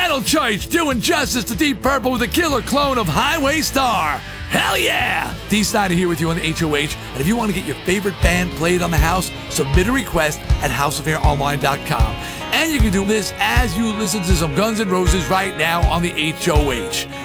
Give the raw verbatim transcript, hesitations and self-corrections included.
Idle Church doing justice to Deep Purple with a killer clone of Highway Star. Hell yeah! D. Snyder here with you on the H O H, and if you want to get your favorite band played on the house, submit a request at house of hair online dot com. And you can do this as you listen to some Guns N' Roses right now on the H O H.